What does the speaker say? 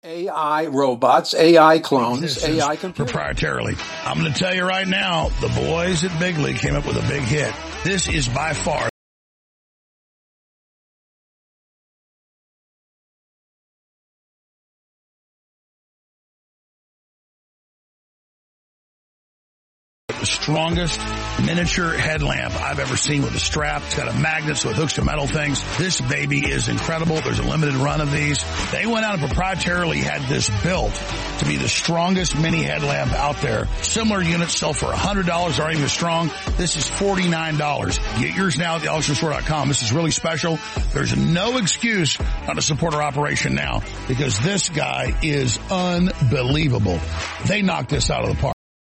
AI robots, AI clones, AI computers. Proprietarily. I'm going to tell you right now, the boys at Big League came up with a big hit. This is by far the strongest miniature headlamp I've ever seen with a strap. It's got a magnet so it hooks to metal things. This baby is incredible. There's a limited run of these. They went out and proprietarily had this built to be the strongest mini headlamp out there. Similar units sell for $100, aren't even strong. This is $49. Get yours now at theauctionstore.com. This is really special. There's no excuse not to support our operation now because this guy is unbelievable. They knocked this out of the park.